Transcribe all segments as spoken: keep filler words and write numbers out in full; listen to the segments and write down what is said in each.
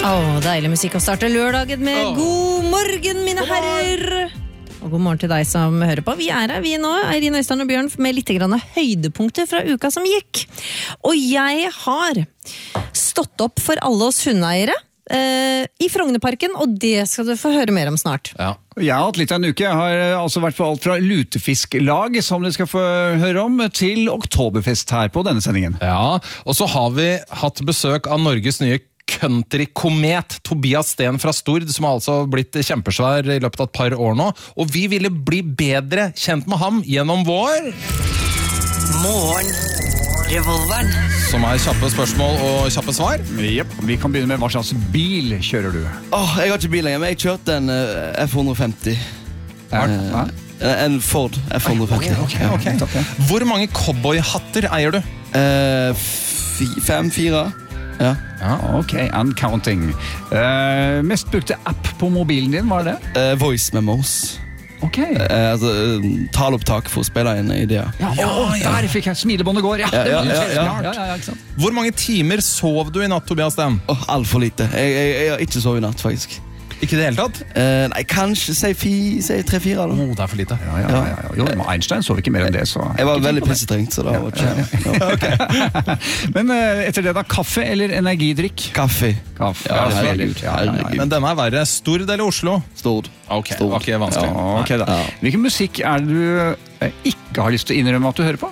Åh, deilig musikk å starte lørdagen med. Oh. God morgen, mine herrer! Og god morgen til deg som hører på. Vi er her, vi nå, Eirin, Øystein og Bjørn, med litt grann høydepunkter fra uka som gikk. Og jeg har stått opp for alle oss hundeeiere eh, i Frognerparken, og det skal du få høre mer om snart. Ja. Jeg har hatt litt av en uke. Jeg har altså vært på alt fra lutefisklag, som dere skal få høre om, til oktoberfest her på denne sendingen. Ja, og så har vi hatt besøk av Norges nye country-komet Tobias Sten fra Stord, som har altså blitt kjempesvær i løpet av et par år nå. Og vi ville bli bedre kjent med ham gjennom vår Morgen Revolveren, som er kjappe spørsmål og kjappe svar. Jep, vi kan begynne med hva slags bil kjører du? Åh, oh, jeg har ikke bil lenger, men jeg kjørte en uh, F one fifty. Ja, uh, en Ford F one fifty. Okay, okay, okay. Hvor mange cowboyhatter eier du? Uh, fi, fem, fire. Ja. Ja, ok, and counting. Uh, mest brukte app på mobilen din, var det? Uh, voice memos. Ok. Uh, altså, uh, talopptak for å spille inn ideer. Ja, ja, ja, der fikk jeg smilebåndet går. Ja, ja, ja, ja, ja. ja, ja, ja ikke sant? Hvor mange timer sov du i natt, Tobias Sten? Oh, alt for lite. Jeg, jeg, jeg har ikke sovet i natt, faktisk. Ikke det hele tatt? Uh, nei, kanskje si, fi, si tre-fire. Oh, det er for lite. Ja, ja, ja, ja. Jo, Einstein sov ikke mer enn det, så... Jeg var veldig pissetrengt, så da var ikke... Ja, ja, ja. Okay. Men uh, etter det da, kaffe eller energidrikk? Kaffe. Kaffe, ja, ja, herregud. ja, ja, ja. Men denne er verre. Stord eller Oslo? Stord. Ok, Stord. ok, vanskelig. Ja, okay, da. Ja. Hvilken musikk er det du uh, ikke har lyst til å innrømme at du hører på?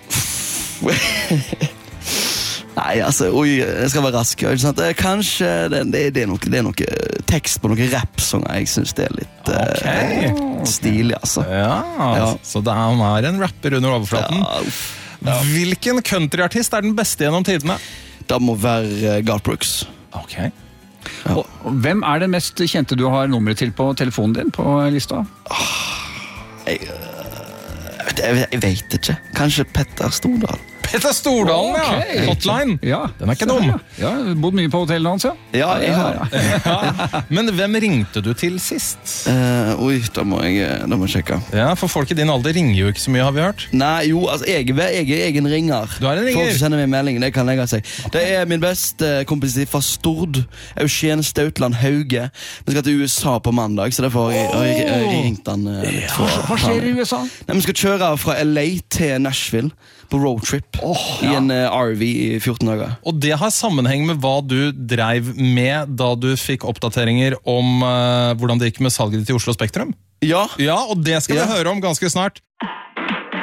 Nei, altså, oi, jeg skal være rask. Ikke sant? Kanskje det, det, det, er noe, det er noe tekst på noen rap-sanger. Jeg synes det er litt okay. uh, stilig, altså. Ja, ja. Så det er, han er en rapper under overflaten. Ja, ja. Hvilken countryartist er den beste gjennom tidene? Det må være uh, Garth Brooks. Ok. Ja. Og, og hvem er det mest kjente du har nummeret til på telefonen din på lista? Oh, jeg, uh, jeg, jeg vet ikke. Kanskje Petter Stordal. Petter Stordalen, okay. Ja. Hotline. Ja. Den er ikke dum. Ja, bodd mye på hotellet hans, ja. Ja, jeg har. Ja. Men hvem ringte du til sist? Uh, oi, da må, jeg, da må jeg sjekke. Ja, for folk i din alder ringer jo ikke så mye, har vi hørt. Nei, jo, altså, jeg, jeg er egen ringer. Du er en ringer? Folk som sender meg melding, det kan jeg si. Det er min beste kompis fra Stord, Eugen Stautland Hauge. Vi skal til U S A på mandag, så derfor har jeg, har jeg, jeg, jeg ringt han. Uh, ja. Hva skjer i U S A? Nei, vi skal kjøre fra L A til Nashville på roadtrip oh, ja. I en uh, R V i fjorten dager. Og det har sammenheng med hva du dreiv med da du fikk oppdateringer om uh, hvordan det gikk med salget til Oslo Spektrum? Ja. Ja, og det skal ja. vi høre om ganske snart.